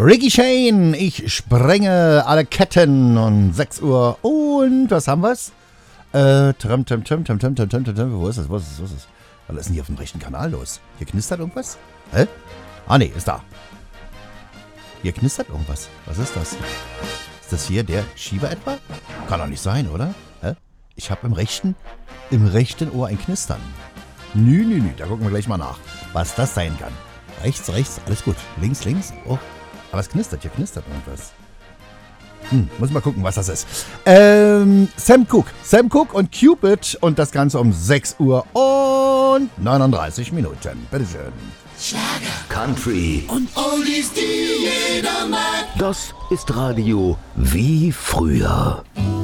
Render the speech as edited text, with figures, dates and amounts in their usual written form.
Ricky Shane, ich sprenge alle Ketten und 6 Uhr und was haben wir's? Wo ist es? Was ist denn hier auf dem rechten Kanal los? Hier knistert irgendwas? Hä? Ah ne, ist da. Hier knistert irgendwas. Was ist das? Ist das hier der Schieber etwa? Kann doch nicht sein, oder? Hä? Ich habe im rechten Ohr ein Knistern. Nü, da gucken wir gleich mal nach, was das sein kann. Rechts, alles gut. Links. Oh, aber es knistert, hier knistert irgendwas. Muss mal gucken, was das ist. Sam Cooke und Cupid und das Ganze um 6 Uhr und 39 Minuten. Bitteschön. Schlager, Country und Oldies, die jeder mag. Das ist Radio wie früher.